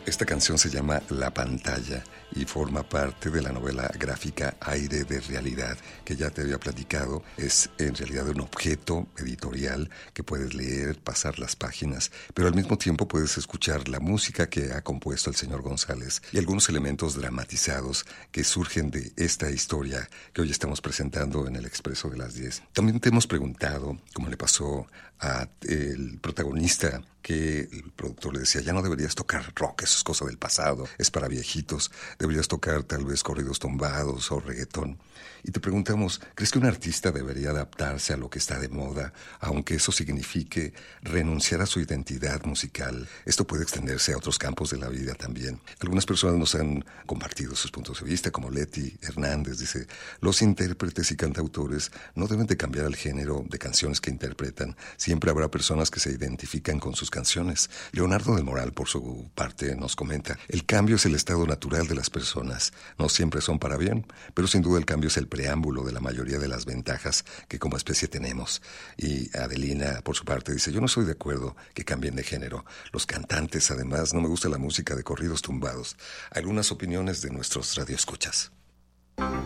Esta canción se llama La Pantalla y forma parte de la novela gráfica Aire de Realidad, que ya te había platicado. Es en realidad un objeto editorial que puedes leer, pasar las páginas, pero al mismo tiempo puedes escuchar la música que ha compuesto el señor González y algunos elementos dramatizados que surgen de esta historia que hoy estamos presentando en el Expreso de las 10. También te hemos preguntado, como le pasó a el protagonista, que el productor le decía, ya no deberías tocar rock, eso es cosa del pasado, es para viejitos, deberías tocar tal vez corridos tumbados o reggaetón. Y te preguntamos, ¿crees que un artista debería adaptarse a lo que está de moda, aunque eso signifique renunciar a su identidad musical? Esto puede extenderse a otros campos de la vida también. Algunas personas nos han compartido sus puntos de vista, como Leti Hernández dice, los intérpretes y cantautores no deben de cambiar el género de canciones que interpretan. Siempre habrá personas que se identifican con sus canciones. Leonardo del Moral, por su parte, nos comenta, el cambio es el estado natural de las personas. No siempre son para bien, pero sin duda el cambio es el preámbulo de la mayoría de las ventajas que como especie tenemos. Y Adelina, por su parte, dice, yo no estoy de acuerdo que cambien de género. Los cantantes, además, no me gusta la música de corridos tumbados. Algunas opiniones de nuestros radioescuchas.